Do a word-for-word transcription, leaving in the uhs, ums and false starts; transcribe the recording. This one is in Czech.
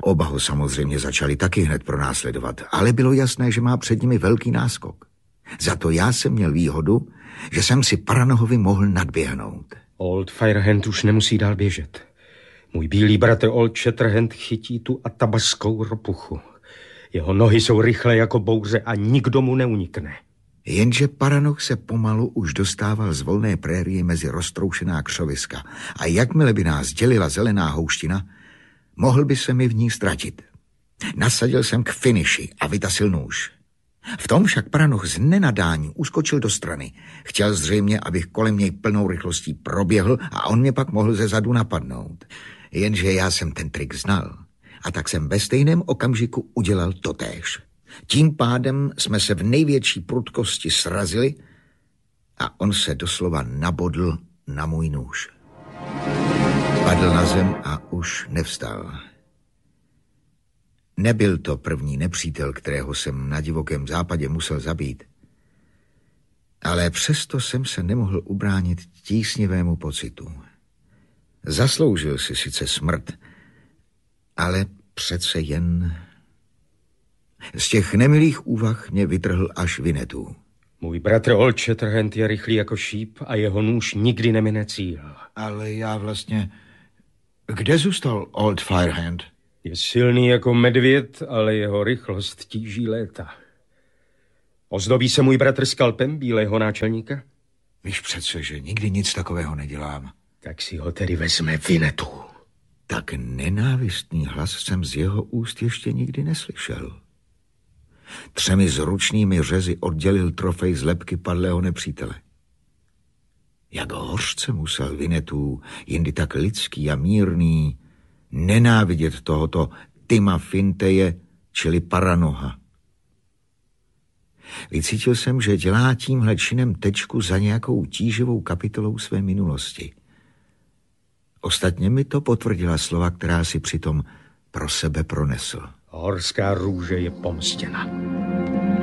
Oba ho samozřejmě začali taky hned pronásledovat, ale bylo jasné, že má před nimi velký náskok. Za to já jsem měl výhodu, že jsem si Paranohovi mohl nadběhnout. Old Firehand už nemusí dál běžet. Můj bílý bratr Old Shatterhand chytí tu atabaskou ropuchu. Jeho nohy jsou rychlé jako bouře a nikdo mu neunikne. Jenže Paranoh se pomalu už dostával z volné prérie mezi roztroušená křoviska a jakmile by nás dělila zelená houština, mohl by se mi v ní ztratit. Nasadil jsem k finiši a vytasil nůž. V tom však Paranoh z nenadání uskočil do strany. Chtěl zřejmě, abych kolem něj plnou rychlostí proběhl a on mě pak mohl ze zadu napadnout. Jenže já jsem ten trik znal a tak jsem ve stejném okamžiku udělal totéž. Tím pádem jsme se v největší prudkosti srazili a on se doslova nabodl na můj nůž. Padl na zem a už nevstal. Nebyl to první nepřítel, kterého jsem na divokém západě musel zabít. Ale přesto jsem se nemohl ubránit tísnivému pocitu. Zasloužil si sice smrt, ale přece jen... Z těch nemilých úvah mě vytrhl až Winnetou. Můj bratr Old Shatterhand je rychlý jako šíp a jeho nůž nikdy nemine cíl. Ale já vlastně... Kde zůstal Old Firehand? Je silný jako medvěd, ale jeho rychlost tíží léta. Ozdobí se můj bratr skalpem bílého náčelníka? Víš přece, že nikdy nic takového nedělám. Tak si ho tedy vezme Winnetou. Tak nenávistný hlas jsem z jeho úst ještě nikdy neslyšel. Třemi zručnými řezy oddělil trofej z lebky padlého nepřítele. Jak hořce musel Winnetou, jindy tak lidský a mírný, nenávidět tohoto Tima Finteje, čili Paranoha. Vycítil jsem, že dělá tímhle činem tečku za nějakou tíživou kapitolou své minulosti. Ostatně mi to potvrdila slova, která si přitom pro sebe pronesl. Horská růže je pomstěna.